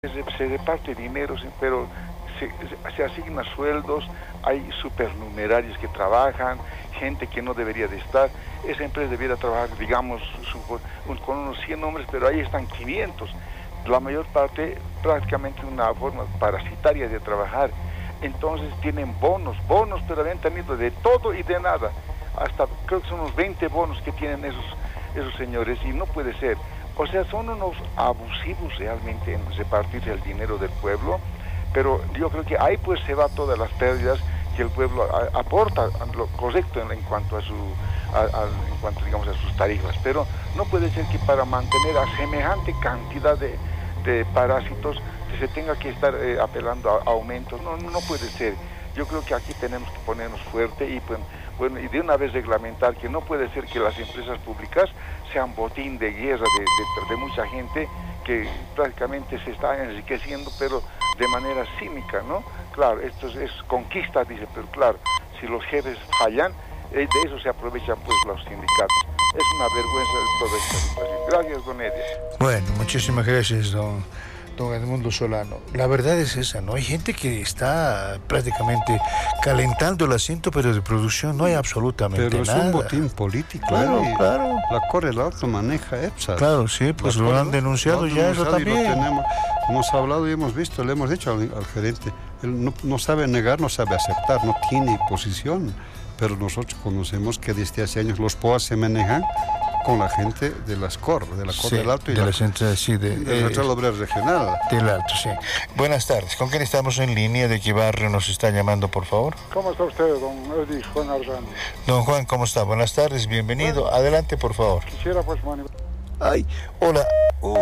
Se reparte dinero, pero se asigna sueldos, hay supernumerarios que trabajan, gente que no debería de estar. Esa empresa debería trabajar, digamos, con unos 100 hombres, pero ahí están 500. La mayor parte prácticamente una forma parasitaria de trabajar. Entonces tienen bonos, pero habían tenido de todo y de nada. Hasta creo que son unos 20 bonos que tienen esos señores, y no puede ser. O sea, son unos abusivos realmente en repartirse el dinero del pueblo, pero yo creo que ahí pues se va todas las pérdidas que el pueblo aporta, lo correcto en cuanto a digamos a sus tarifas, pero no puede ser que para mantener a semejante cantidad de parásitos se tenga que estar apelando a aumentos. No puede ser. Yo creo que aquí tenemos que ponernos fuerte y y de una vez reglamentar que no puede ser que las empresas públicas sean botín de guerra de mucha gente que prácticamente se está enriqueciendo, pero de manera cínica, ¿no? Claro, esto es conquista, dice, pero claro, si los jefes fallan, de eso se aprovechan pues los sindicatos. Es una vergüenza toda esta situación. Gracias, don Edia. Bueno, muchísimas gracias, don Edmundo Solano. La verdad es esa, ¿no? Hay gente que está prácticamente calentando el asiento, pero de producción no hay absolutamente nada. Pero es un botín político. Claro. La Corre del Alto maneja EPSA. Claro, sí, pues lo han denunciado ya, eso también. Hemos hablado y hemos visto, le hemos dicho al gerente, él no sabe negar, no sabe aceptar, no tiene posición. Pero nosotros conocemos que desde hace años los POA se manejan con la gente de las COR, de la COR del Alto y de la central, sí, del Central Obrera Regional. Del Alto, sí. Buenas tardes. ¿Con quién estamos en línea? ¿De qué barrio nos está llamando, por favor? ¿Cómo está usted, don Edis, Juan Argani? Don Juan, ¿cómo está? Buenas tardes, bienvenido. Bueno, adelante, por favor. Quisiera pues Ay, hola. Uy,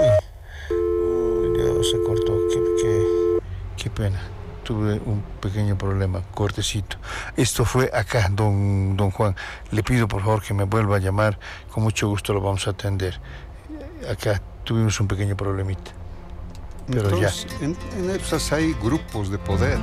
Dios, se cortó. Qué pena. Tuve un pequeño problema, cortecito. Esto fue acá, don Juan. Le pido por favor que me vuelva a llamar. Con mucho gusto lo vamos a atender. Acá tuvimos un pequeño problemita. Pero entonces, ya. En EPSAS hay grupos de poder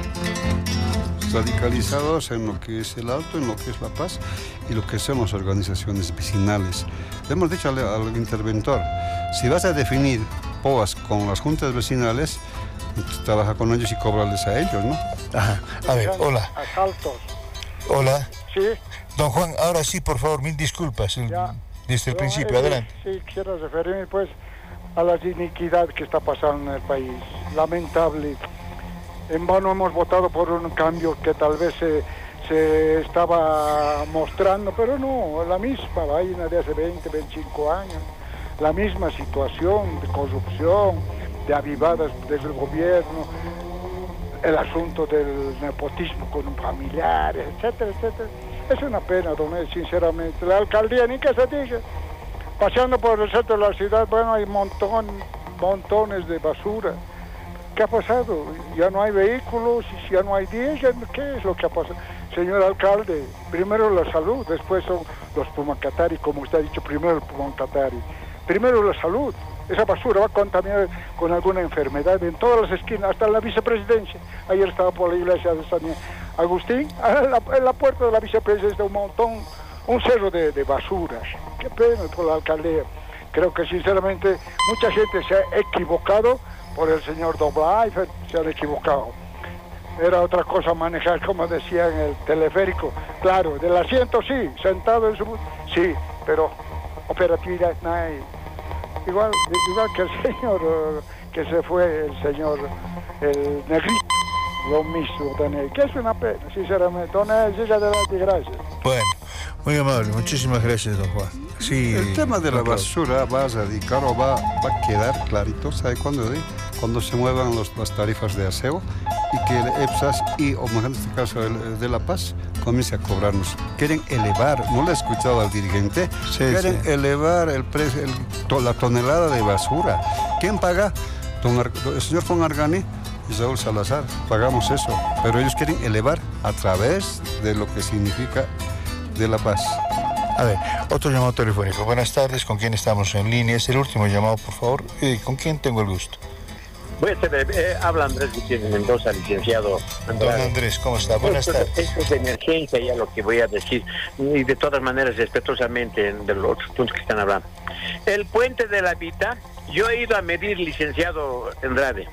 radicalizados en lo que es el Alto, en lo que es La Paz y lo que son las organizaciones vecinales. Le hemos dicho al interventor, si vas a definir POAs con las juntas vecinales, trabaja con ellos y cobrarles a ellos, ¿no? Ajá. A ver, hola. Asaltos. Hola. Sí. Don Juan, ahora sí, por favor, mil disculpas. Desde el principio, adelante. Sí, quiero referirme pues a la iniquidad que está pasando en el país. Lamentable. En vano hemos votado por un cambio que tal vez se estaba mostrando, pero no, la misma vaina de hace 20, 25 años. La misma situación de corrupción, de avivadas del gobierno, el asunto del nepotismo con un familiar, etcétera, etcétera. Es una pena, don Ed, sinceramente. La alcaldía, ni que se diga. Paseando por el centro de la ciudad, bueno, hay montones de basura. ¿Qué ha pasado? Ya no hay vehículos, ya no hay diésel. ¿Qué es lo que ha pasado? Señor alcalde, primero la salud, después son los Pumacatari, como usted ha dicho, primero el Pumacatari. Primero la salud. Esa basura va a contaminar con alguna enfermedad en todas las esquinas, hasta en la vicepresidencia. Ayer estaba por la iglesia de San Agustín, en la puerta de la vicepresidencia un cerro de basuras. Qué pena por la alcaldía. Creo que sinceramente mucha gente se ha equivocado por el señor Doblay, se han equivocado. Era otra cosa manejar, como decía en el teleférico. Claro, del asiento sí, sentado en su... Sí, pero operatividad no hay. Igual que el señor que se fue, el negrito, lo mismo, Daniel, que es una pena, sinceramente. Don Ed, siga adelante, gracias. Bueno, muy amable, muchísimas gracias, don Juan. Sí, el tema de la basura va a radicar o va a quedar clarito, ¿sabe cuándo? Cuando se muevan las tarifas de aseo y que el EPSAS y, o en este caso el de La Paz, comience a cobrarnos. Quieren elevar, no lo he escuchado al dirigente, quieren elevar el precio, la tonelada de basura. ¿Quién paga? El señor Juan Argani y Saúl Salazar, pagamos eso, pero ellos quieren elevar a través de lo que significa de La Paz. A ver, otro llamado telefónico. Buenas tardes, ¿con quién estamos en línea? Es el último llamado, por favor. ¿Con quién tengo el gusto? Habla Andrés Gutiérrez Mendoza, licenciado. Don Andrés, ¿cómo está? Buenas tardes. Esto es de emergencia ya lo que voy a decir, y de todas maneras respetuosamente de los otros puntos que están hablando. El puente de la Vita Yo he ido a medir, licenciado Andrade.